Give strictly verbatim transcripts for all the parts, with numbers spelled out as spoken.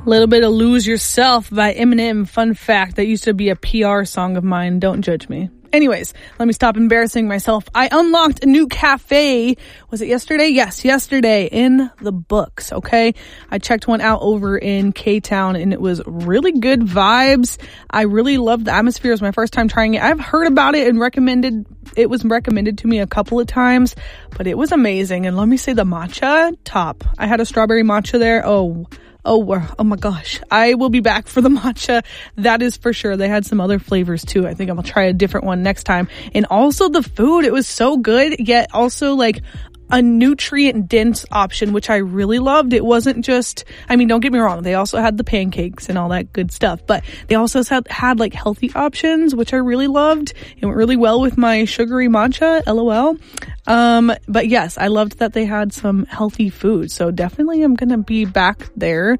A little bit of Lose Yourself by Eminem. Fun fact, that used to be a P R song of mine. Don't judge me. Anyways, let me stop embarrassing myself. I unlocked a new cafe. Was it yesterday? Yes, yesterday in the books, okay? I checked one out over in K-Town and it was really good vibes. I really loved the atmosphere. It was my first time trying it. I've heard about it and recommended, it was recommended to me a couple of times, but it was amazing. And let me say the matcha, top. I had a strawberry matcha there. Oh, Oh, oh my gosh. I will be back for the matcha. That is for sure. They had some other flavors too. I think I'm going to try a different one next time. And also the food, it was so good, yet also like a nutrient dense option, which I really loved. It wasn't just, I mean, don't get me wrong. They also had the pancakes and all that good stuff, but they also had, had like healthy options, which I really loved. It went really well with my sugary matcha, LOL. Um, but yes, I loved that they had some healthy food. So definitely I'm going to be back there.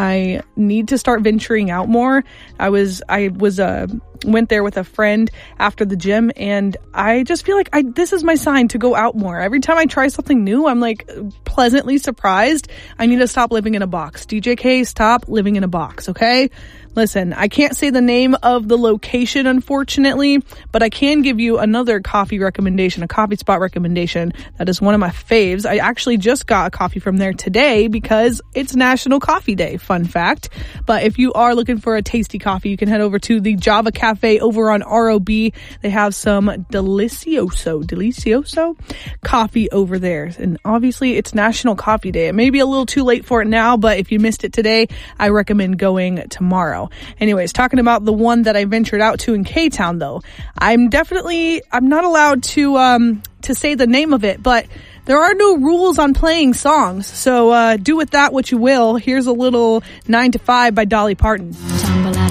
I need to start venturing out more. I was, I was, uh, went there with a friend after the gym and I just feel like I, this is my sign to go out more. Every time I try something new, I'm like pleasantly surprised. I need to stop living in a box. D J K, stop living in a box. Okay. Listen, I can't say the name of the location, unfortunately, but I can give you another coffee recommendation, a coffee spot recommendation. That is one of my faves. I actually just got a coffee from there today because it's National Coffee Day, fun fact. But if you are looking for a tasty coffee, you can head over to the Java Cafe over on R O B. They have some delicioso, delicioso coffee over there. And obviously it's National Coffee Day. It may be a little too late for it now, but if you missed it today, I recommend going tomorrow. Anyways, talking about the one that I ventured out to in K-Town though, I'm definitely, I'm not allowed to, um, to say the name of it, but there are no rules on playing songs. So, uh, do with that what you will. Here's a little nine to five by Dolly Parton.